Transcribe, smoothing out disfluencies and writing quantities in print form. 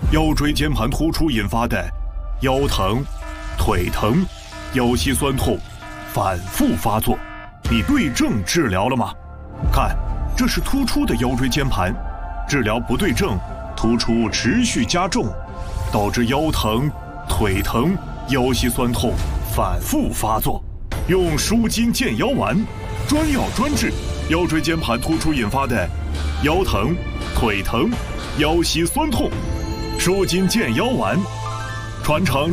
腰椎间盘突出引发的腰疼、腿疼、腰膝酸痛反复发作，你对症治疗了吗？看，这是突出的腰椎间盘，治疗不对症，突出持续加重，导致腰疼、腿疼、腰膝酸痛反复发作。用舒筋健腰丸，专药专治腰椎间盘突出引发的腰疼、腿疼、腰膝酸痛。舒筋健腰丸，传承